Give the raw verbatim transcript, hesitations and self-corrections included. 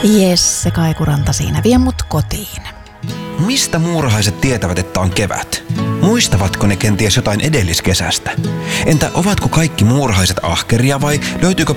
Jesse Kaikuranta siinä, vie mut kotiin. Mistä muurahaiset tietävät, että on kevät? Muistavatko ne kenties jotain edelliskesästä? Entä ovatko kaikki muurahaiset ahkeria vai löytyykö